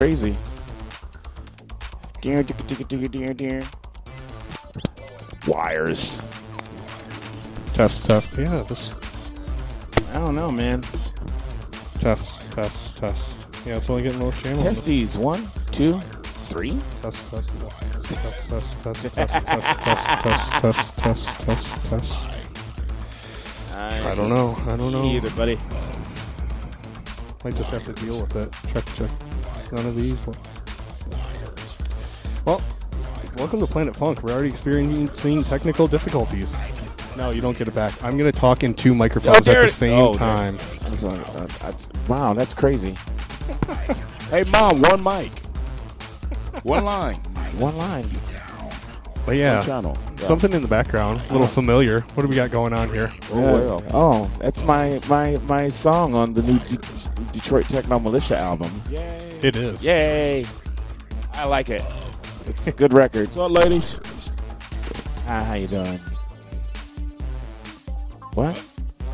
Crazy. Wires. Test. Yeah, just I don't know, man. test. Yeah, it's only getting those channels. Test these. 1, 2, 3. Test. I don't know. Either, buddy. Might just have to deal with it. Check. None of these. Well, welcome to Planet Funk. We're already experiencing technical difficulties. No, you don't get it back. I'm going to talk in two microphones at the same time. Wow, that's crazy. Hey, Mom, one mic. One line. One line. But yeah, One channel. something in the background, a little familiar. What do we got going on here? Oh, that's my song on the new Detroit Techno Militia album. Yay. It is. Yay! I like it. It's a good record. What's up, ladies? Hi, how you doing? What?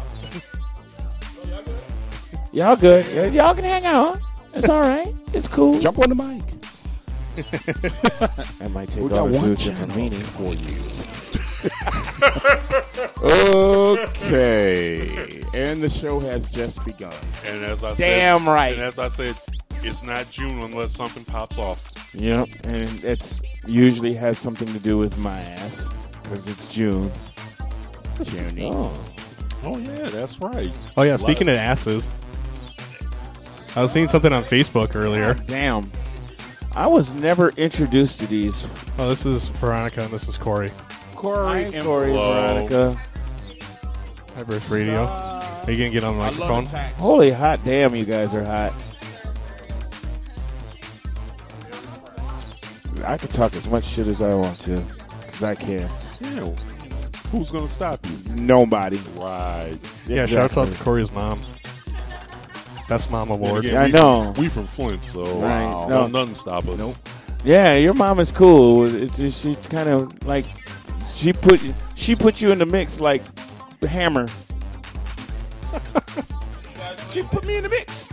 Y'all good? Y'all can hang out. It's all right. It's cool. Jump on the mic. I might take We got all one the different channel meaning for you. Okay. And the show has just begun. And as I Damn said, right. And as I said, it's not June unless something pops off. Yep, and it's usually has something to do with my ass because it's June. Junie. Oh yeah, that's right. Oh yeah, speaking of asses, I was seeing something on Facebook earlier. Damn. I was never introduced to these. Oh, this is Veronica and this is Corey. Corey Hi, and Corey, Veronica. Hi, Burst Radio. Are you going to get on the microphone? Holy hot damn, you guys are hot. I can talk as much shit as I want to, because I can. Yeah. Who's gonna stop you? Nobody. Right. Yeah, shouts out to Corey's mom. Best mom award. Again, I know. We from Flint, so Right. don't No. nothing stop us. Nope. Yeah, your mom is cool. She kind of like she put you in the mix like the Hammer. She put me in the mix.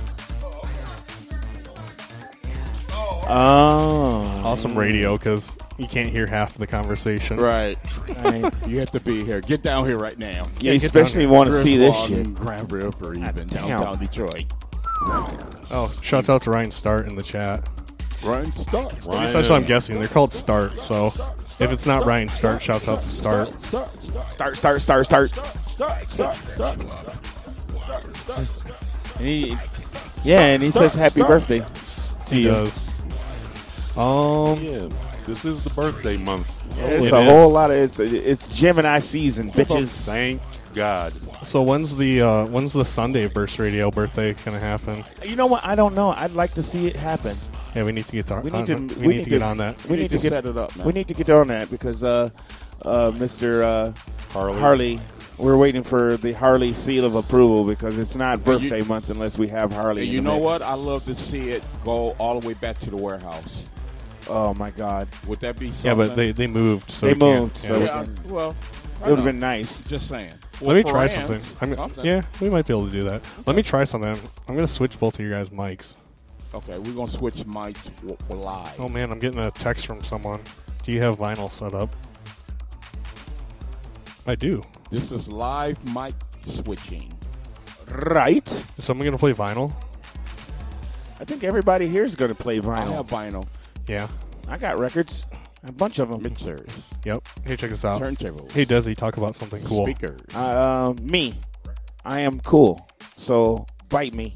Oh, Awesome radio because you can't hear half of the conversation. Right. right. You have to be here. Get down here right now. Yeah, get especially down want to see this Griswold shit. and Grand River, even damn. downtown Detroit. Oh, shouts out to Ryan Start in the chat. Ryan, start. At least that's what I'm guessing. They're called Start, so if it's not Ryan Start, shouts out to Start. Start. And he says happy birthday to He you. does. Yeah, this is the birthday month. It's It a is. whole lot of it's Gemini season, bitches. Thank God. So when's the Sunday Burst Radio birthday gonna happen? You know what? I don't know. I'd like to see it happen. Yeah, we need to get We on, need to- we need to get on that. We need to set it up, man. We need to get on that because Mr. Harley. Harley, we're waiting for the Harley seal of approval because it's not birthday month unless we have Harley. And in you the know mix. what? I love to see it go all the way back to the warehouse. Oh my God! Would that be something? Yeah, but they moved. So They we can't- moved, yeah. so- Yeah, well, It would have been nice. Just saying. Let me Well, try for something. something. Yeah, we might be able to do that. Let me try something. I'm going to switch both of your guys' mics. Okay, we're going to switch mics live. Oh, man, I'm getting a text from someone. Do you have vinyl set up? I do. This is live mic switching. Right? Is someone going to play vinyl? I think everybody here is going to play I vinyl. have vinyl Yeah. I got records, a bunch of them. mixers, Yep. Hey, check this out. turntables, Hey, Desi, talk about something cool. speakers. Me, I am cool. So bite me.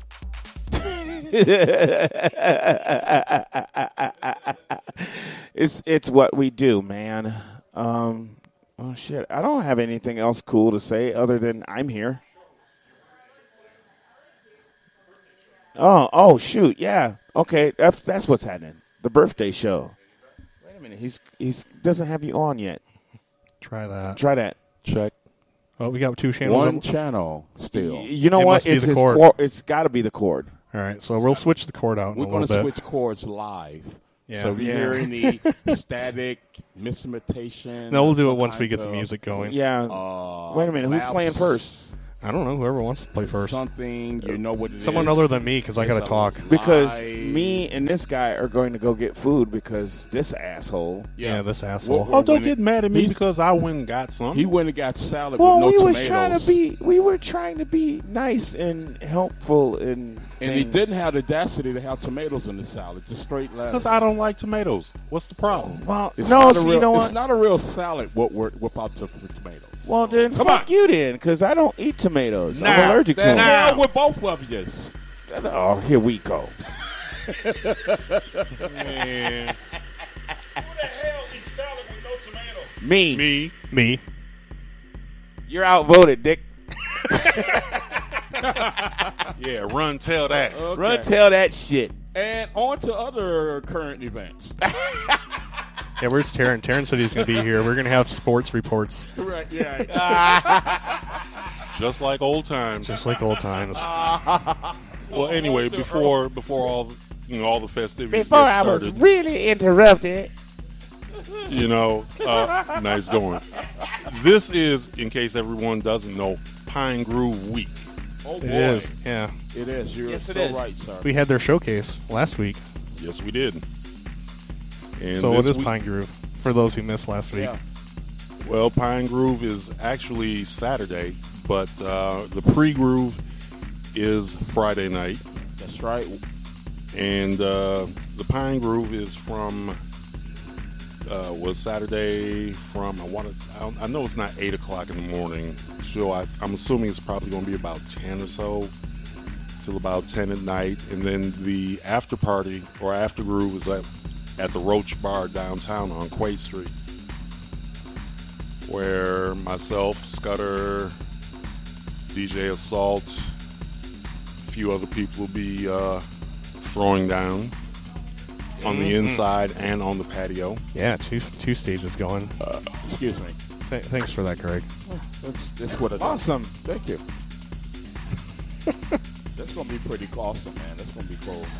It's what we do, man. Oh shit! I don't have anything else cool to say other than I'm here. Oh shoot! Yeah. Okay, that's what's happening. The birthday show. Wait a minute. He's doesn't have you on yet. Try that. Try that. Check. Oh, we got two channels. One channel still. You know It what? must be It's the his cord. cord. It's got to be the cord. All right, so we'll switch the cord out in We're a going little to bit. switch chords live. Yeah. So if you're Yeah. hearing the static, misimitation. No, we'll do it some once we kind get the of, music going. Yeah. Wait a minute. Who's lapse. playing first? I don't know. Whoever wants to play first. Something, you know what it is. Someone other than me, because I got to talk. Because me and this guy are going to go get food because this asshole. Yeah, this asshole. Oh, don't get mad at me because I went and got some. He went and got salad Well, with no we tomatoes. were trying to be nice and helpful and he didn't have the audacity to have tomatoes in the salad. Just straight lettuce. Because I don't like tomatoes. What's the problem? Well, It's no, not a see, real, you know it's what? not a real salad without the tomatoes. Well, then Come fuck on. you then, because I don't eat tomatoes. I'm Now, allergic to The them. hell with both of you. Oh, here we go. Man. Who the hell eats salad with no tomatoes? Me. Me. You're outvoted, Dick. Yeah, run, tell that. Okay. Run, tell that shit. And on to other current events. Yeah, where's Taryn? Taryn said he's going to be here. We're going to have sports reports, Right, yeah. Just like old times. just like old times. Well, anyway, before all the festivities Before get I was started, really interrupted. nice going. This is, in case everyone doesn't know, Pine Grove Week. Oh, boy. It is, yeah. It is. You're Yes, it so is. right, sir. We had their showcase last week, Yes, we did. And so it this is week- Pine Grove for those who missed last week. Yeah. Well, Pine Grove is actually Saturday, but the pre-groove is Friday night. That's right. And the Pine Grove is from was Saturday from I know it's not 8 o'clock in the morning. So I'm assuming it's probably going to be about 10 or so till about 10 at night, and then the after party or after groove is at the Roach Bar downtown on Quay Street, where myself, Scudder, DJ Assault, a few other people will be throwing down on the inside and on the patio. Yeah, two stages going. Excuse me. Thanks for that, Greg. That's what it Awesome. Thank you. That's going to be pretty awesome, man. That's going to be cool, man.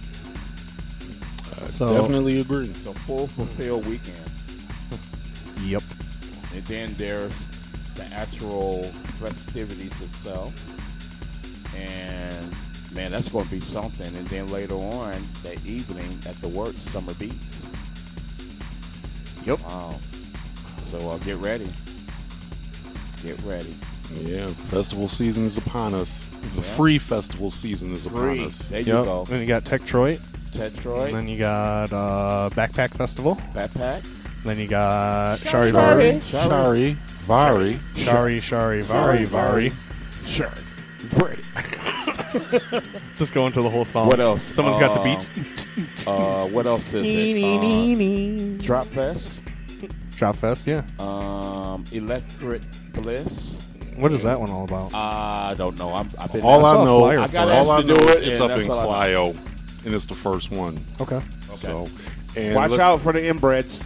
So, Definitely agree. It's a full fulfilled weekend. yep. And then there's the actual festivities itself. And, man, that's going to be something. And then later on that evening at the Works Summer Beats. Yep. So get ready. Get ready. Yeah, festival season is upon us. The Yeah. free festival season is upon Free. us. There you Yep. go. Then you got Techtroid. Tetroid, And then you got Backpack Festival. Backpack. Then you got Shari. Shari, Vari. Vari. Sure. Just go into the whole song. What else? Someone's got the beats. What else is it? Drop Fest. Drop Fest, yeah. Electric Bliss. What is that one all about? I don't know. I've been All saw I a know, flyer I got for it. all I asked to know do is it, it's and up in that's all I know. Clio, and it's the first one. Okay. So, and Watch let's- out for the inbreds.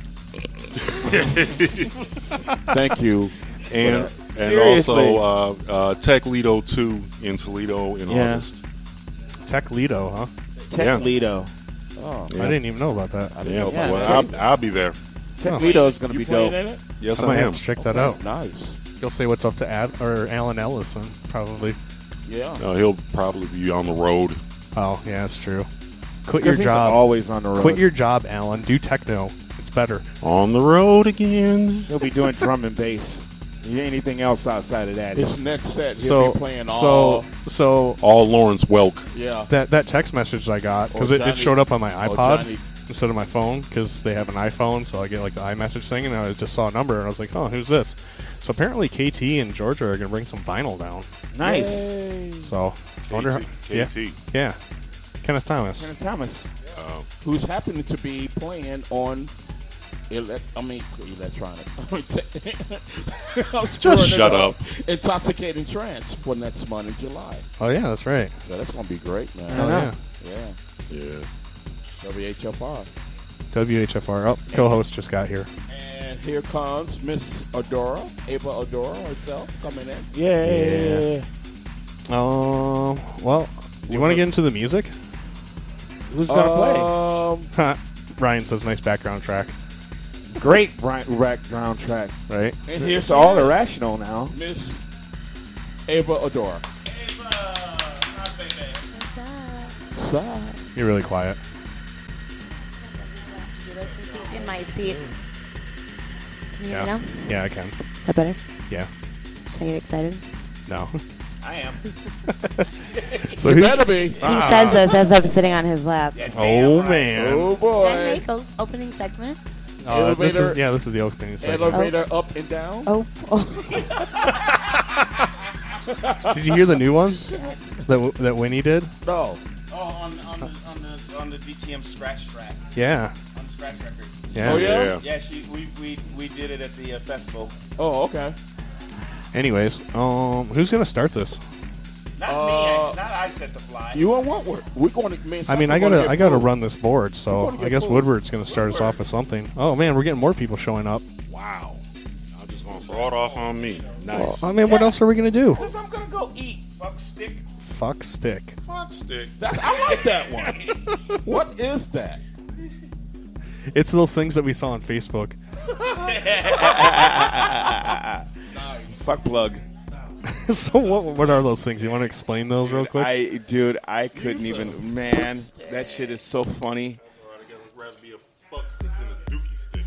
Thank you. And Seriously. also Tech Lido 2 in Toledo in Yeah. August. Tech Lido, huh? Tech Yeah. Lido. Oh, Yeah. I didn't even know about that. I didn't Yeah, know Yeah, well, Tech- I'll be there. Tech Lido is going to you be playing dope. in it? Yes, I I might am. have to check that out. Nice. He'll say what's up to Alan Ellison, probably. Yeah. He'll probably be on the road. Oh, yeah, that's true. Quit your Because he's job. always on the road. Quit your job, Alan. Do techno. It's better. On the road again. He'll be doing drum and bass. Anything else outside of that? His next set, he'll be playing all. So All Lawrence Welk. Yeah. that text message I got, because Oh, it Johnny- showed up on my Oh, iPod Johnny. instead of my phone, because they have an iPhone, so I get like the iMessage thing, and I just saw a number, and I was like, oh, who's this? So apparently KT and Georgia are going to bring some vinyl down. Nice. Yay. So I wonder how, KT. yeah. Kenneth Thomas. Kenneth Thomas. Who's happening to be playing on electronic. Just shut up. Intoxicating Trance for next month in July. Oh, yeah, that's right. So that's going to be great, man. Oh, yeah. Yeah. Yeah. WHFR. WHFR. Oh, co-host just got here. And here comes Miss Adora, Ava Adora herself, coming in. Yeah. Oh, well, do you want to get into the music? Who's going to play? Ryan says nice background track, Great background track. right? And here's It's all irrational now. Miss Ava Adora. You're really quiet. He's in my seat. Can you hear me now? Yeah, I can. Is that better? Yeah. Should I get excited? No. I am. So You better be. He says this as I'm sitting on his lap. Oh man. Oh, Can I boy. make an opening segment? This Elevator. is the opening segment. Elevator up and down. Oh. Did you hear the new one that Winnie did? No. Oh, on the DTM scratch track. Yeah. On the scratch record. Yeah. Oh, yeah? Yeah, we did it at the festival. Oh, okay. Anyways, who's gonna start this? Not me. Not I set the fly. You and Woodward. We're going to. I mean, I gotta run this board, so I guess Woodward's gonna start us off with something. Oh man, we're getting more people showing up. Wow. I'm just going to throw it off on me. Nice. I mean, what else are we gonna do? Because I'm going to go eat. Fuck stick. Fuck stick. Fuck stick. I like that one. What is that? It's those things that we saw on Facebook. Fuck plug. So what are those things? You want to explain those real quick? I couldn't even. Man, that shit is so funny. I guess it'd rather be a fuck stick than a dookie stick.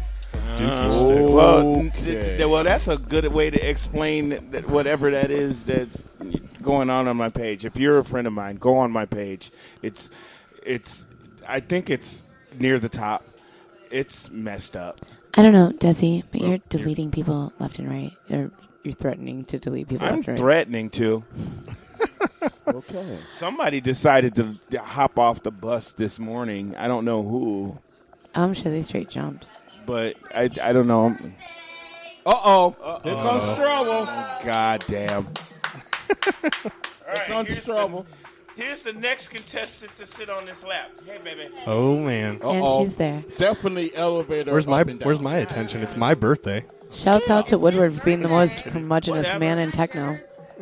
Well, that's a good way to explain that whatever that is that's going on my page. If you're a friend of mine, go on my page. It's. I think it's near the top. It's messed up. I don't know, Desi, but you're deleting people left and right. You're threatening to delete people I'm left and right. threatening to. Okay. Somebody decided to hop off the bus this morning. I don't know who, I'm sure they straight jumped. but I don't know. Uh-oh. Here comes trouble. God damn. Here comes trouble. Here's the next contestant to sit on this lap. Hey, baby. Oh man. And she's there. Definitely elevator. Where's up and down. my attention? It's my birthday. Shouts out to Woodward for being the most curmudgeonous man in techno.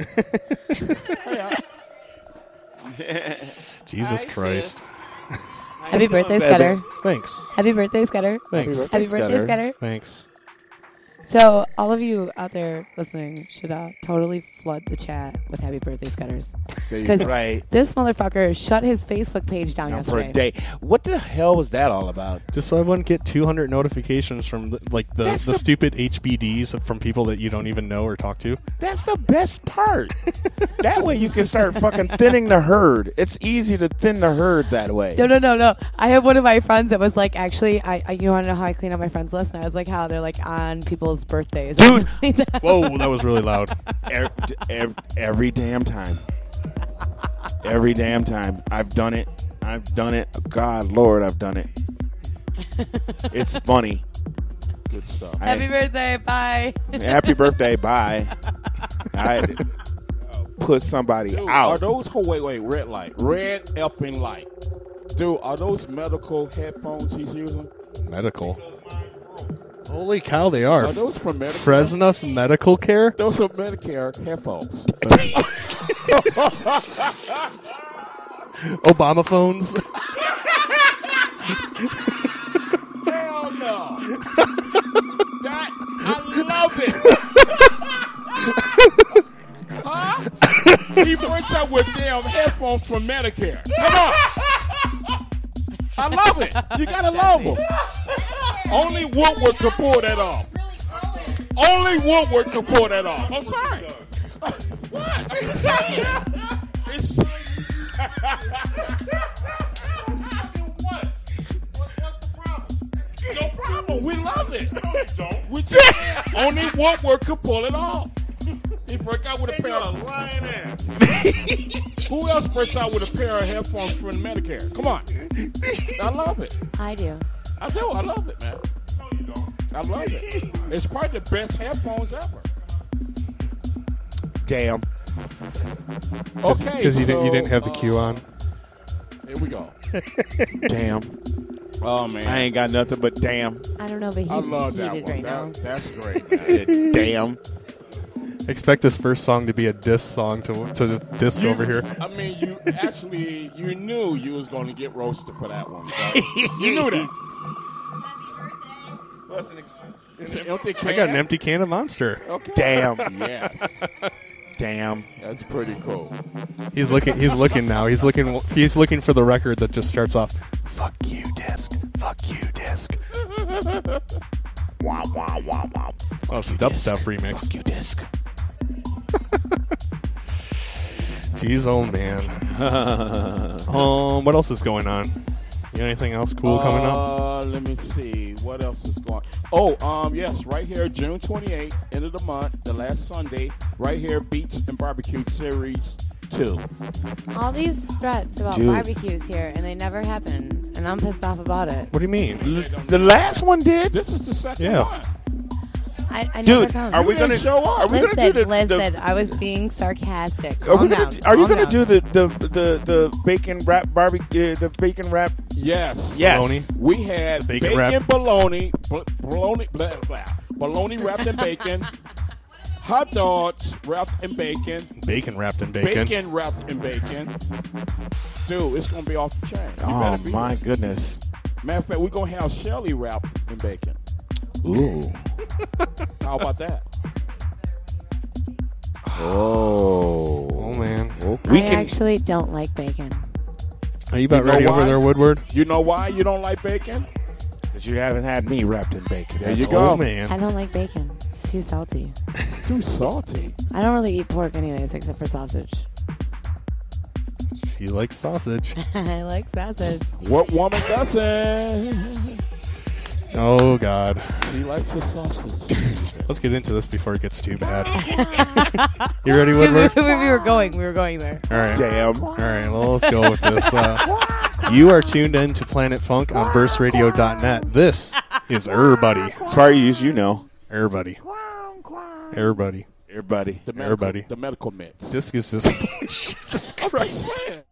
Jesus Christ. Happy birthday, Scudder. Thanks. Happy birthday, Scudder. Thanks. Happy birthday, Scudder. Thanks. So, all of you out there listening should totally flood the chat with happy birthday, Scudders. Because Right. this motherfucker shut his Facebook page down For a yesterday. day. What the hell was that all about? Just so I wouldn't get 200 notifications from the stupid HBDs from people that you don't even know or talk to. That's the best part. That way you can start fucking thinning the herd. It's easy to thin the herd that way. No. I have one of my friends that was like, actually, you want to know how I clean up my friends list? And I was like, how? They're like on people's birthdays. Dude. Whoa, that was really loud. Every damn time. Every damn time. I've done it. God, Lord, I've done it. It's funny. Good stuff. Happy birthday. Bye. Happy birthday. Bye. I put somebody Dude, out. are those, wait, red light. Red effing light. Dude, are those medical headphones he's using? Medical. Holy cow, they are. Are those from Medicare? Fresnus Medical Care? Those are Medicare headphones. Obama phones? Hell no. I love it. Huh? He breaks out with damn headphones from Medicare. Come on. I love it. You gotta love them. Only Woodward can pull that off. Only Woodward can pull that off. I'm sorry. What? I'm saying. It's no problem. We love it. We just only Woodward can pull it off. He break out with a pair of Who else breaks out with a pair of headphones from Medicare? Come on. I love it. I do. I do. I love it, man. No, you don't. I love it. It's probably the best headphones ever. Damn. Okay. Because you didn't have the cue on. Here we go. Damn. Oh, man. I ain't got nothing but damn. I don't know, but I love he's that heated one. right now. That's great, man. Damn. Expect this first song to be a diss song to disc over here. I mean, you knew you was going to get roasted for that one. So you knew that. It's an empty can. I got an empty can of Monster. Okay. Damn. Yes. Damn. That's pretty cool. He's looking now. He's looking for the record that just starts off, "Fuck you, disc. Fuck you, disc." Wow, wow, wow, wow. Oh, it's a dubstep remix. Fuck you, disc. Jeez, oh man. What else is going on? You got anything else cool coming up? Let me see. What else is going on? Oh, yes, right here, June 28th, end of the month, the last Sunday, right here, Beats and Barbecue Series 2. All these threats about barbecues here, and they never happen, and I'm pissed off about it. What do you mean? The last one did. This is the second one. I never Dude, come. are we gonna show up? Are we gonna do Listen, I was being sarcastic. Are you Calm gonna down. do the bacon wrap barbecue? The bacon wrap? Yes. Yes. Bologna? We had Bacon bacon wrap. bologna, bologna wrapped in bacon, hot dogs wrapped in bacon, Bacon wrapped in bacon. bacon wrapped in bacon. Dude, it's gonna be off the chain. You Oh better be my there. goodness. Matter of fact, we're gonna have Shelly wrapped in bacon. Ooh. How about that? Oh man. We I can. actually don't like bacon. Are you about You know ready over why? there, Woodward? You know why you don't like bacon? Because you haven't had me wrapped in bacon. There That's you all. go. Oh man. I don't like bacon. It's too salty. Too salty. I don't really eat pork anyways, except for sausage. You like sausage. I like sausage. What woman doesn't? Oh god. She likes the sausage. Let's get into this before it gets too bad. You ready, Woodward? we were going there. All right. Damn. All right, well, let's go with this. You are tuned in to Planet Funk on burstradio.net. This is Everybody. As far as you know. Everybody. Everybody. Everybody. The medical, Everybody. The medical mix. Disc is just... Jesus I'm Christ. just saying.